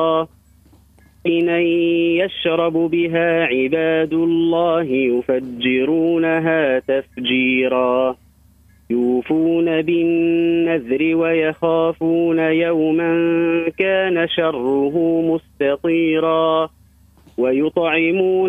يشرب بها عباد الله يفجرونها تفجيرا يوفون بالنذر ويخافون يوما كان شره مستطيرا ويطعمون